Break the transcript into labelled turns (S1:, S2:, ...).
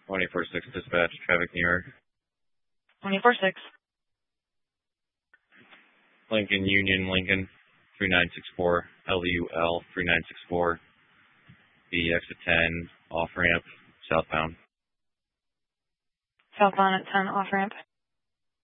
S1: 24-6 dispatch, traffic New York.
S2: 24-6.
S1: Lincoln Union, Lincoln, 3964, LUL 3964. The exit 10, off ramp, southbound.
S2: Southbound at 10, off ramp.